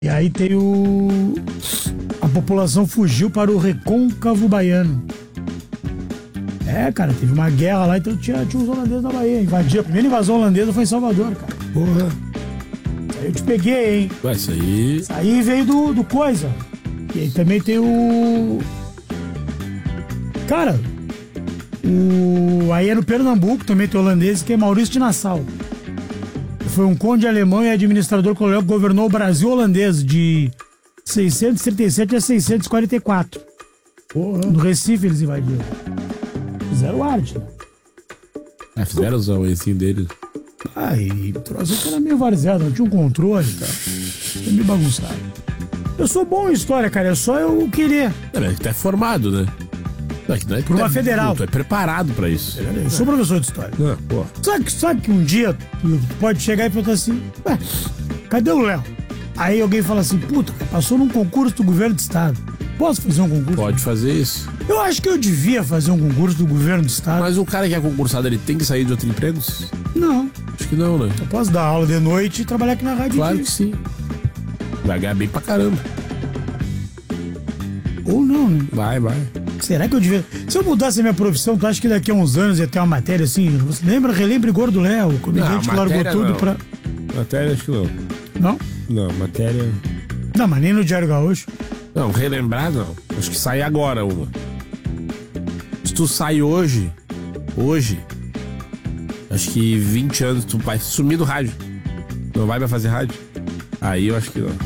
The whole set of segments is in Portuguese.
E aí tem a população fugiu para o Recôncavo Baiano. Cara, teve uma guerra lá, então tinha os holandeses na Bahia. A primeira invasão holandesa foi em Salvador, cara. Porra. Aí eu te peguei, hein? Ué, isso aí... Isso aí veio do coisa. E aí também tem Cara, aí é no Pernambuco, também tem holandês, que é Maurício de Nassau. Foi um conde alemão e administrador colonial que governou o Brasil holandês de 637 a 644. Porra. No Recife eles invadiram. Fizeram arte, né? Fizeram os auencinhos deles. E trouxe que era meio varzeado, não tinha um controle, tá? Foi meio bagunçado. Eu sou bom em história, cara, é só eu querer. Tu é formado, né? Não é por uma federal. Tu é preparado pra isso. Eu sou professor de história. Porra. Sabe que um dia tu pode chegar e perguntar assim, cadê o Léo? Aí alguém fala assim, puta, passou num concurso do governo do estado. Posso fazer um concurso? Pode fazer isso. Eu acho que eu devia fazer um concurso do governo do estado. Mas o cara que é concursado, ele tem que sair de outro emprego? Não. Acho que não, né? Eu posso dar aula de noite e trabalhar aqui na rádio. Claro que sim. Vai ganhar bem pra caramba. Ou não, né? Vai. Será que eu devia... Se eu mudasse a minha profissão, tu acha que daqui a uns anos ia ter uma matéria assim? Você relembre Gordo Léo, o comediante que largou tudo não. pra... Matéria, acho que não. Não? Não, matéria... Não, mas nem no Diário Gaúcho. Não, relembrar não. Acho que sai agora uma. Se tu sai hoje, acho que 20 anos tu vai sumir do rádio. Não vai mais fazer rádio. Aí eu acho que não.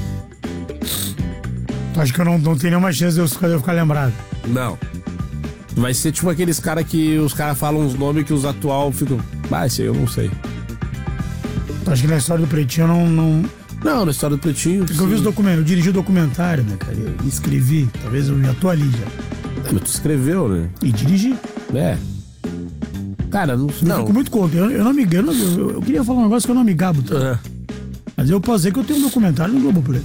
Tu acha que eu não tenho nenhuma chance de eu ficar lembrado? Não. Vai ser tipo aqueles caras que os caras falam uns nomes que os atual ficam... esse aí eu não sei. Tu acha que na história do Pretinho eu não... Não, na história do Pretinho... Porque eu vi os documentos, eu dirigi o documentário, né, cara? Eu escrevi, talvez eu já tô ali já. Mas tu escreveu, né? E dirigi. Cara, não... Eu fico muito contente. Eu não me engano, eu queria falar um negócio que eu não me gabo. Tá? Mas eu posso dizer que eu tenho um documentário no Globoplay.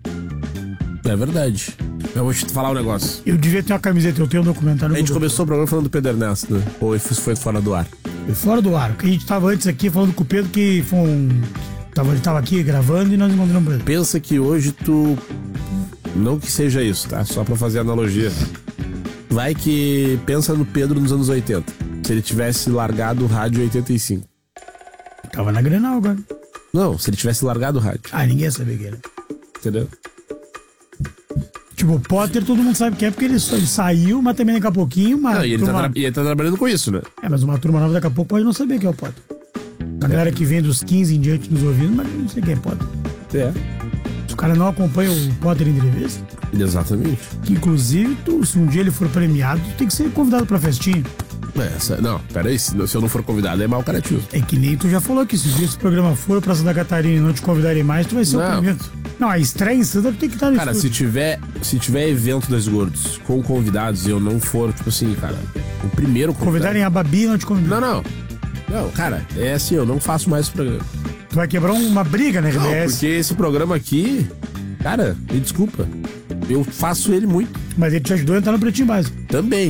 É verdade. Eu vou te falar um negócio. Eu devia ter uma camiseta, eu tenho um documentário no A gente começou o programa falando do Pedro Ernesto, né? Ou foi fora do ar? Foi fora do ar. Porque a gente tava antes aqui falando com o Pedro que foi ele tava aqui gravando e nós encontramos ele. Pensa que hoje tu... Não que seja isso, tá? Só pra fazer analogia. Vai que... Pensa no Pedro nos anos 80. Se ele tivesse largado o rádio em 85. Tava na Grenal agora. Não, se ele tivesse largado o rádio. Ninguém ia saber quem era. Entendeu? Tipo, o Potter todo mundo sabe quem é, porque ele saiu, mas também daqui a pouquinho... E ele tá trabalhando com isso, né? Mas uma turma nova daqui a pouco pode não saber quem é o Potter. A galera que vem dos 15 em diante nos ouvindo, mas não sei quem é Potter. Se o cara não acompanha o Potter em entrevista... Exatamente. Que inclusive, se um dia ele for premiado, tu tem que ser convidado pra festinha. Não, peraí, se eu não for convidado é mau caratismo. É que nem tu já falou que se esse programa for pra Santa Catarina e não te convidarem mais, tu vai ser o primeiro. Não, a estreia em Santa tu tem que estar no estúdio. Se tiver evento das Gordos com convidados e eu não for, tipo assim, cara, o primeiro convidado... Convidarem a Babi e não te convidarem. Não, cara, é assim, eu não faço mais esse programa. Tu vai quebrar uma briga na RBS. Não, porque esse programa aqui, cara, me desculpa, eu faço ele muito. Mas ele te ajudou a entrar no Pretinho Básico. Também.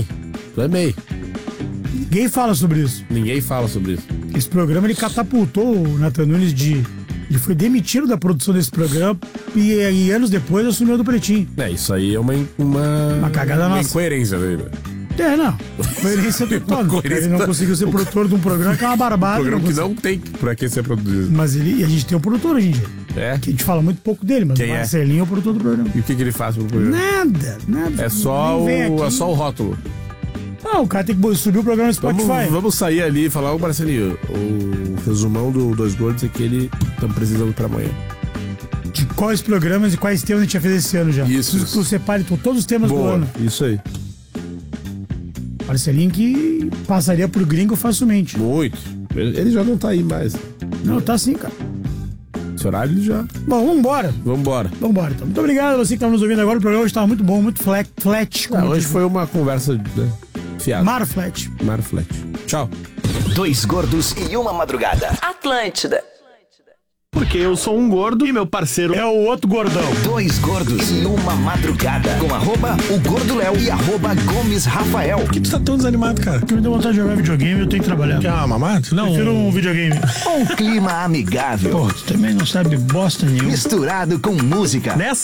Ninguém fala sobre isso. Esse programa, ele catapultou o Nathan Nunes ele foi demitido da produção desse programa e anos depois assumiu do Pretinho. Isso aí é uma cagada nossa. Uma incoerência, velho. Não. Coerência total. Ele não conseguiu ser produtor de um programa que é uma barbada. Um programa que não tem pra que ser produzido. Mas a gente tem um produtor hoje em dia. Que a gente fala muito pouco dele, mas o Marcelinho é o produtor do programa. E o que ele faz pro programa? Nada. É só o rótulo. O cara tem que subir o programa no Spotify. Vamos sair ali e falar, ô Marcelinho, o resumão do Dois Gordos é que ele estamos precisando pra amanhã. De quais programas e quais temas a gente já fez esse ano já. Isso. Tu separe todos os temas do ano. Isso aí. Marcelinho que passaria por gringo facilmente. Muito. Ele já não tá aí mais. Não, tá sim, cara. Esse horário ele já... Bom, vambora. Então. Muito obrigado a você que tá nos ouvindo agora. O programa hoje tava muito bom, muito flat. Hoje foi uma conversa, né? Fiado. Mar Flat. Tchau. Dois gordos e uma madrugada. Atlântida. Porque eu sou um gordo e meu parceiro é o outro gordão. Dois gordos e uma madrugada. Com @o Gordo Léo e @Gomes Rafael. Por que tu tá tão desanimado, cara? Porque me deu vontade de jogar videogame e eu tenho que trabalhar. Quer uma mamata? Não. Prefiro um videogame. Um clima amigável. Tu também não sabe bosta nenhuma. Misturado com música. Nessa